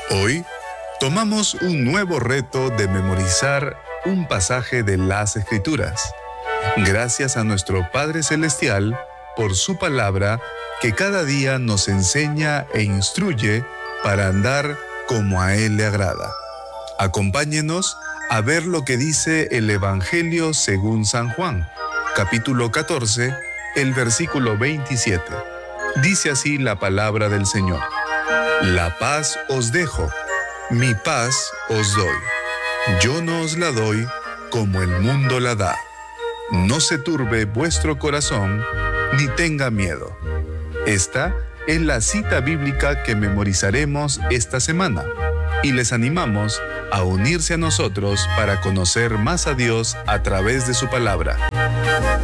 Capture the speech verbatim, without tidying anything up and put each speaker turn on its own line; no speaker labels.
Hoy tomamos un nuevo reto de memorizar un pasaje de las Escrituras. Gracias a nuestro Padre Celestial por su palabra que cada día nos enseña e instruye para andar como a Él le agrada. Acompáñenos a ver lo que dice el Evangelio según San Juan, capítulo catorce, el versículo veintisiete. Dice así la palabra del Señor: La paz os dejo, mi paz os doy. Yo no os la doy como el mundo la da. No se turbe vuestro corazón, ni tenga miedo. Esta es la cita bíblica que memorizaremos esta semana y les animamos a unirse a nosotros para conocer más a Dios a través de su palabra.